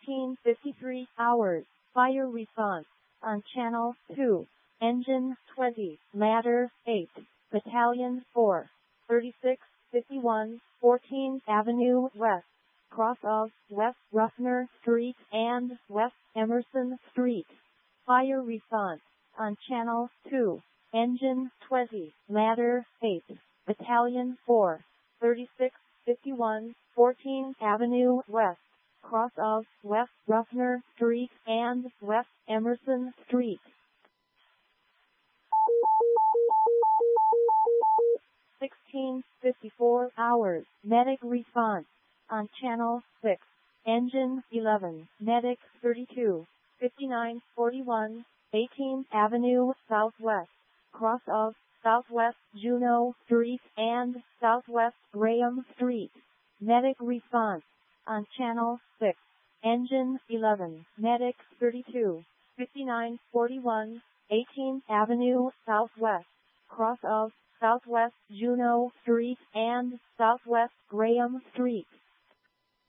13:53 hours. Fire response on Channel 2. Engine 20, Ladder 8, Battalion 4, 3651, 14th Avenue West, cross of West Ruffner Street and West Emerson Street. Fire response on Channel 2. Engine 20, Ladder 8, Battalion 4, 3651, 14th Avenue West, cross of West Ruffner Street and West Emerson Street. 16:54 hours. Medic response on Channel 6. Engine 11, Medic 32, 5941, 18th Avenue Southwest, cross of Southwest Juneau Street and Southwest Graham Street. Medic response on Channel 6. Engine 11, Medic 32, 5941, 18th Avenue Southwest, cross of Southwest Juneau Street and Southwest Graham Street.